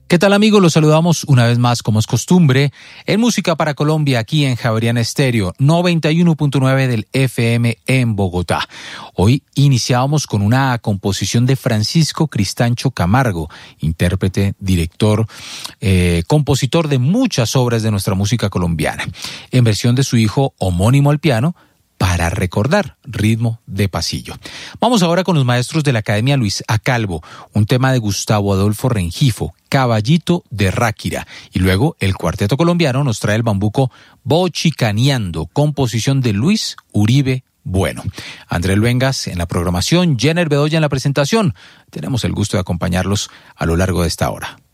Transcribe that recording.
¿Qué tal, amigos? Los saludamos una vez más, como es costumbre, en Música para Colombia, aquí en Javeriana Estéreo, 91.9 del FM en Bogotá. Hoy iniciábamos con una composición de Francisco Cristancho Camargo, intérprete, director, compositor de muchas obras de nuestra música colombiana, en versión de su hijo homónimo al piano, Para recordar, ritmo de pasillo. Vamos ahora con los maestros de la Academia Luis A. Calvo, un tema de Gustavo Adolfo Rengifo, Caballito de Ráquira. Y luego el cuarteto colombiano nos trae el bambuco Bochicaneando, composición de Luis Uribe Bueno. Andrés Luengas en la programación, Jenner Bedoya en la presentación. Tenemos el gusto de acompañarlos a lo largo de esta hora.